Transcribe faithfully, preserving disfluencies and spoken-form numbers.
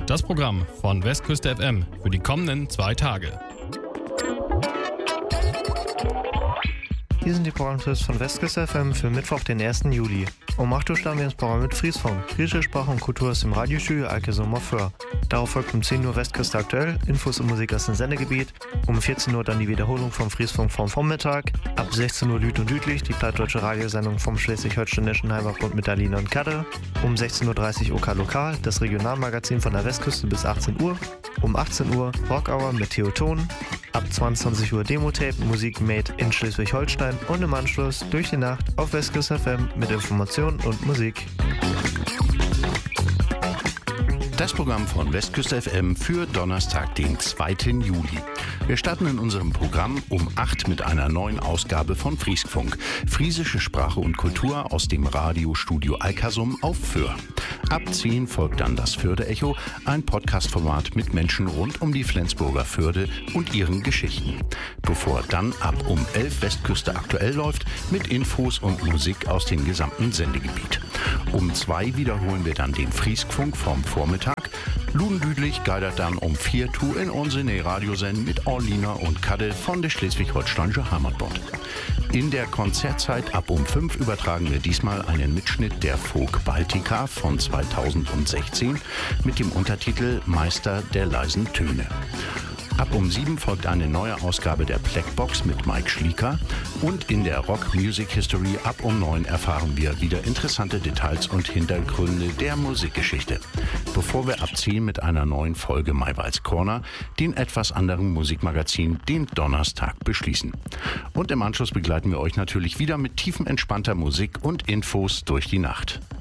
Das Programm von Westküste F M für die kommenden zwei Tage. Hier sind die Programmtipps von Westküste F M für Mittwoch, den ersten Juli. Um acht Uhr starten wir ins Programm mit Friesfunk. Griechische Sprache und Kultur aus dem Radiostudio Alke Sommerföhr. Darauf folgt um zehn Uhr Westküste aktuell, Infos und Musik aus dem Sendegebiet. Um vierzehn Uhr dann die Wiederholung vom Friesfunk vom Vormittag. Ab sechzehn Uhr Lüd und Lüdlich, die plattdeutsche Radiosendung vom Schleswig-Holsteinischen Heimatbund mit Aline und Kadde. Um sechzehn Uhr dreißig OK Lokal, das Regionalmagazin von der Westküste bis achtzehn Uhr. Um achtzehn Uhr Rock Hour mit Theoton. Ab zweiundzwanzig Uhr Demo-Tape, Musik made in Schleswig-Holstein und im Anschluss durch die Nacht auf Westküste F M mit Informationen und Musik. Das Programm von Westküste F M für Donnerstag, den zweiten Juli. Wir starten in unserem Programm um acht mit einer neuen Ausgabe von Friesfunk. Friesische Sprache und Kultur aus dem Radiostudio Alkasum auf Föhr. Ab zehn folgt dann das Förde-Echo, ein Podcast-Format mit Menschen rund um die Flensburger Förde und ihren Geschichten. Bevor dann ab um elf Westküste aktuell läuft mit Infos und Musik aus dem gesamten Sendegebiet. Um zwei wiederholen wir dann den Friesfunk vom Vormittag. Ludendüdlich geidert dann um vier tu in unsere Radiosendung mit Orlina und Kadde von der Schleswig-Holsteinische Heimatbund. In der Konzertzeit ab um fünf übertragen wir diesmal einen Mitschnitt der Folk Baltica von zweitausendsechzehn mit dem Untertitel Meister der leisen Töne. Ab um sieben folgt eine neue Ausgabe der Blackbox mit Mike Schlieker und in der Rock Music History ab um neun erfahren wir wieder interessante Details und Hintergründe der Musikgeschichte. Bevor wir ab zehn mit einer neuen Folge Maywalds Corner, den etwas anderen Musikmagazin, den Donnerstag beschließen. Und im Anschluss begleiten wir euch natürlich wieder mit tiefenentspannter Musik und Infos durch die Nacht.